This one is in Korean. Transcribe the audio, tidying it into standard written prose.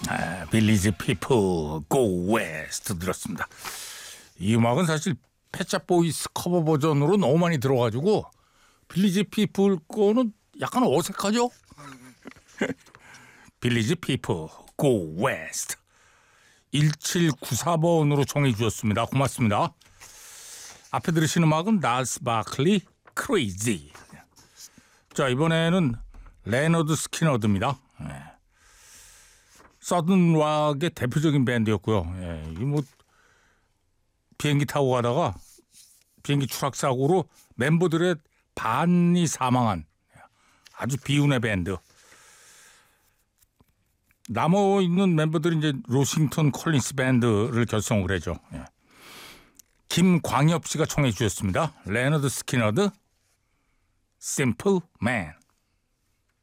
빌리지 피플 고 웨스트 들었습니다. 이 음악은 사실 펫샵 보이스 커버 버전으로 너무 많이 들어가지고 빌리지 피플 거는 약간 어색하죠? 빌리지 피플 고 웨스트 1794번으로 청해 주셨습니다. 고맙습니다. 앞에 들으신 음악은 날스 바클리 크레이지. 자, 이번에는 레너드 스키너드입니다. 서든 락의 대표적인 밴드였고요. 이 비행기 타고 가다가 비행기 추락 사고로 멤버들의 반이 사망한 아주 비운의 밴드. 남아 있는 멤버들이 이제 로싱턴 콜린스 밴드를 결성을 하죠. 김광엽 씨가 청해 주셨습니다. 레너드 스키너드, Simple Man.